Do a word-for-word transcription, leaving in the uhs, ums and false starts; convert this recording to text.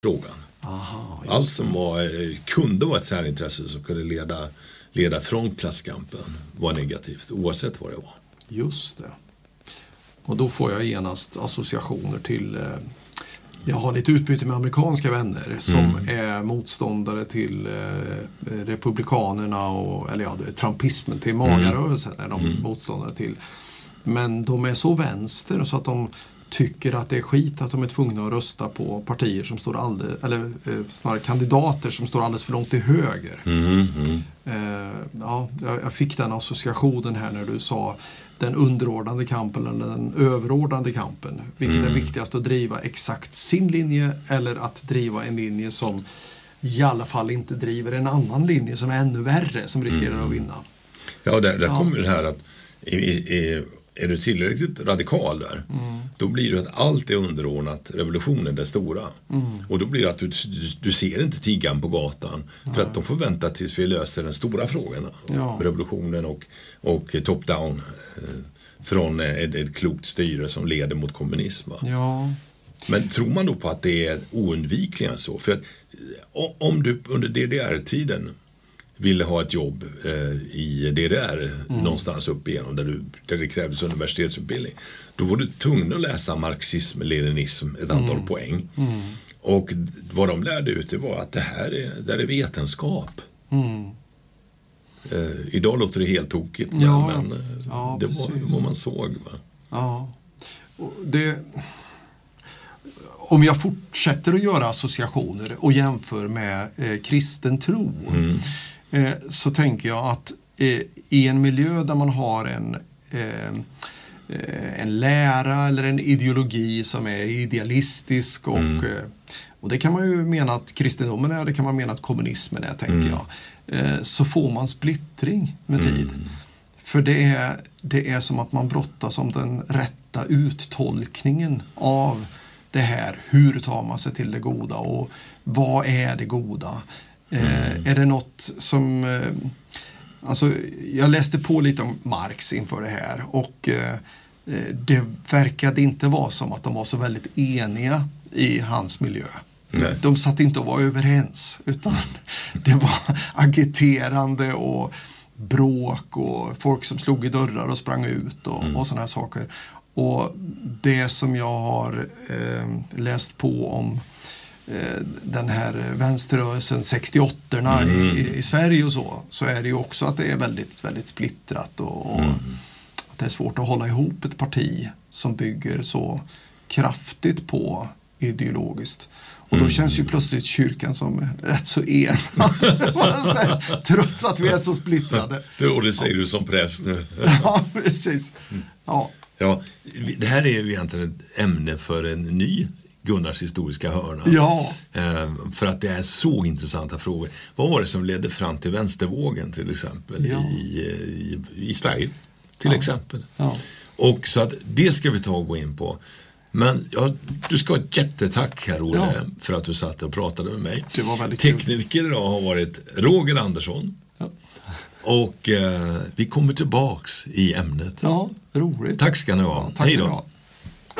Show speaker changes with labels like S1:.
S1: frågan.
S2: Aha,
S1: allt som var, kunde vara ett särintresse som kunde leda, leda från klasskampen var negativt, oavsett vad det var.
S2: Just det. Och då får jag genast associationer till... Eh, jag har lite utbyte med amerikanska vänner som mm. är motståndare till eh, republikanerna och, eller ja, trumpismen, till magarörelsen är de mm. motståndare till. Men de är så vänster så att de tycker att det är skit att de är tvungna att rösta på partier som står alldeles, eller eh, snarare kandidater som står alldeles för långt till höger.
S1: Mm, mm.
S2: Eh, ja, jag, jag fick den associationen här när du sa den underordnade kampen eller den överordnade kampen. Vilket mm. är viktigast att driva exakt sin linje eller att driva en linje som i alla fall inte driver en annan linje som är ännu värre, som riskerar mm. att vinna.
S1: Ja, där, där ja. kommer det här att i, i, är du tillräckligt radikal där, mm. då blir det att allt är underordnat revolutionen, det stora. Mm. Och då blir det att du, du, du ser inte tiggan på gatan för Nej. att de får vänta tills vi löser den stora frågan. Ja. Revolutionen och, och top-down eh, från ett, ett klokt styre som leder mot kommunism.
S2: Ja.
S1: Men tror man då på att det är oundvikligen så? För att om du under D D R-tiden ville ha ett jobb eh, i D D R mm. någonstans upp igenom där, du, där det krävdes universitetsutbildning, då var du tvungen att läsa marxism, leninism ett antal mm. poäng. Mm. Och vad de lärde ut det var att det här är, det här är vetenskap. Mm. Eh, idag låter det helt tokigt, men,
S2: ja.
S1: men
S2: ja,
S1: det var vad man såg. Va?
S2: Ja. Och det... Om jag fortsätter att göra associationer och jämför med eh, kristen tro mm. eh, så tänker jag att eh, i en miljö där man har en, eh, en lära eller en ideologi som är idealistisk och, mm. eh, och det kan man ju mena att kristendomen är, det kan man mena att kommunismen är, tänker mm. jag. Eh, så får man splittring med tid. Mm. För det är, det är som att man brottas om den rätta uttolkningen av det här, hur tar man sig till det goda och vad är det goda? Mm. Eh, är det något som... Eh, alltså, jag läste på lite om Marx inför det här och eh, det verkade inte vara som att de var så väldigt eniga i hans miljö. Nej. De satt inte och var överens utan det var agiterande och bråk och folk som slog i dörrar och sprang ut och, mm. och såna här saker. Och det som jag har eh, läst på om eh, den här vänsterrörelsen sextioåtta mm. i, i Sverige och så, så är det ju också att det är väldigt, väldigt splittrat och, mm. att det är svårt att hålla ihop ett parti som bygger så kraftigt på ideologiskt. Och då känns ju plötsligt kyrkan som rätt så enad, trots att vi är så splittrade.
S1: Och det säger ja. du som präst nu.
S2: Ja, precis. Ja.
S1: Ja, det här är ju egentligen ett ämne för en ny Gunnars historiska hörna.
S2: Ja.
S1: För att det är så intressanta frågor. Vad var det som ledde fram till vänstervågen till exempel ja. i, i, i Sverige till ja. exempel? Ja. Och så att det ska vi ta och gå in på. Men ja, du ska ha ett jättetack här, Olle, ja. för att du satt och pratade med mig.
S2: Det var väldigt
S1: Tekniker
S2: kul.
S1: idag har varit Roger Andersson. Ja. Och eh, vi kommer tillbaks i ämnet.
S2: Ja, roligt.
S1: Tack ska ni ha.
S2: Ja, tack
S1: Hej då.